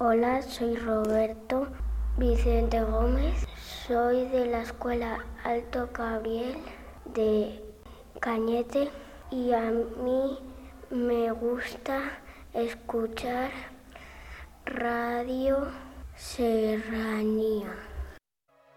Hola, soy Roberto Vicente Gómez, soy de la Escuela Alto Gabriel de Cañete y a mí me gusta escuchar Radio Serranía.